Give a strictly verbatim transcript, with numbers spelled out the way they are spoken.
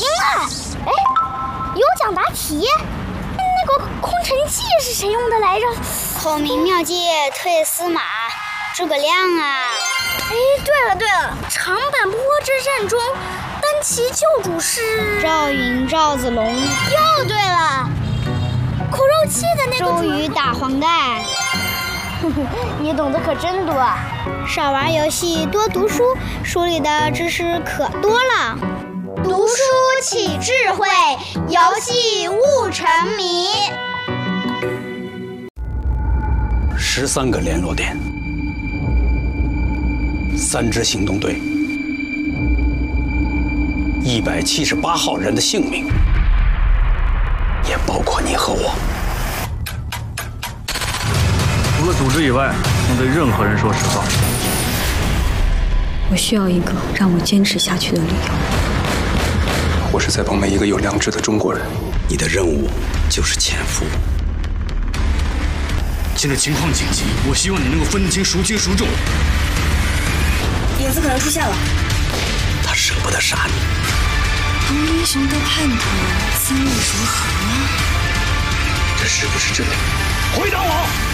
赢了！哎，有奖答题。那个空城计是谁用的来着？ 孔明妙计退司马，诸葛亮啊！ 哎，对了对了，长坂坡之战中，单骑救主是赵云、赵子龙。 又对了，苦肉计的那个周瑜打黄盖。 你懂得可真多。 少玩游戏，多读书，书里的知识可多了。 读书起智慧，游戏悟沉迷。 十三个联络点，三支行动队，一百七十八号人的性命，也包括你和我。 除了组织以外，能对任何人说实话。 我需要一个让我坚持下去的理由。 我是在帮每一个有良知的中国人。 你的任务就是潜伏。 现在情况紧急，我希望你能够分清孰轻孰重。 影子可能出现了， 他舍不得杀你。 同英雄的叛徒，三路如何？ 这是不是真的？回答我！